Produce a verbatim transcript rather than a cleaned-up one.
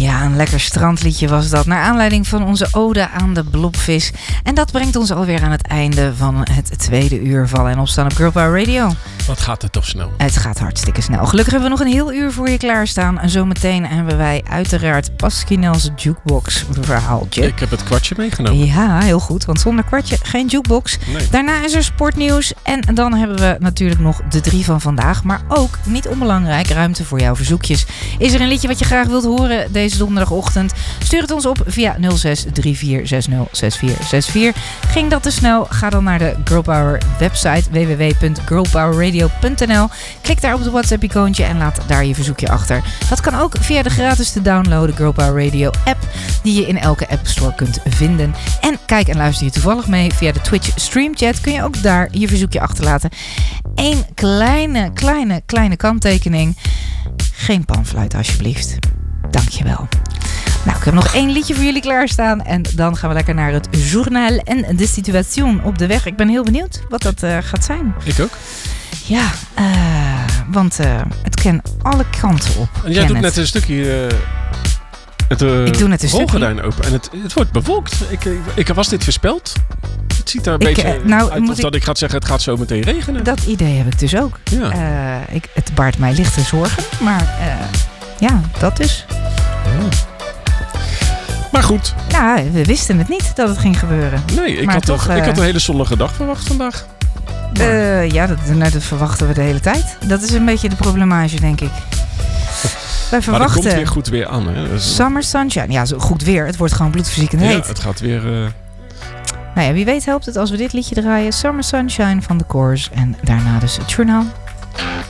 Ja, een lekker strandliedje was dat. Naar aanleiding van onze ode aan de blobvis. En dat brengt ons alweer aan het einde van het tweede uur Vallen en Opstaan op Girl Power Radio. Wat gaat het toch snel? Het gaat hartstikke snel. Gelukkig hebben we nog een heel uur voor je klaarstaan. En zometeen hebben wij uiteraard Pasquinel's Jukebox verhaaltje. Ik heb het kwartje meegenomen. Ja, heel goed. Want zonder kwartje geen jukebox. Nee. Daarna is er sportnieuws. En dan hebben we natuurlijk nog de drie van vandaag. Maar ook, niet onbelangrijk, ruimte voor jouw verzoekjes. Is er een liedje wat je graag wilt horen deze donderdagochtend? Stuur het ons op via nul zes drie vier zes nul zes vier zes vier. Ging dat te snel? Ga dan naar de Girl Power website w w w punt girl power radio punt n l. Klik daar op het WhatsApp-icoontje en laat daar je verzoekje achter. Dat kan ook via de gratis te downloaden Girl Power Radio app die je in elke app store kunt vinden. En kijk en luister je toevallig mee via de Twitch streamchat, kun je ook daar je verzoekje achterlaten. Eén kleine, kleine, kleine kanttekening. Geen panfluit alsjeblieft. Dankjewel. Nou, ik heb nog één liedje voor jullie klaarstaan. En dan gaan we lekker naar het journaal en de situation op de weg. Ik ben heel benieuwd wat dat uh, gaat zijn. Ik ook. Ja, uh, want uh, het kan alle kanten op. En jij doet net een stukje... Uh, het uh, ik doe net een rolgordijn open. En het, het wordt bewolkt. Ik, ik, ik was dit voorspeld. Het ziet er een ik, beetje uh, nou, uit moet of ik... dat ik ga zeggen het gaat zo meteen regenen. Dat idee heb ik dus ook. Ja. Uh, ik, het baart mij lichte zorgen. Maar uh, ja, dat dus. Ja. Maar goed. Ja, we wisten het niet dat het ging gebeuren. Nee, ik, maar had, toch, toch, uh, ik had een hele zonnige dag verwacht vandaag. Uh, ja, dat, dat verwachten we de hele tijd. Dat is een beetje de problemage, denk ik. Wij verwachten... Maar er komt weer goed weer aan. Hè? Dus... Summer sunshine. Ja, zo goed weer. Het wordt gewoon bloedverziekend heet. Ja, het gaat weer... Uh... Nou ja, wie weet helpt het als we dit liedje draaien. Summer Sunshine van The Course. En daarna dus het journaal.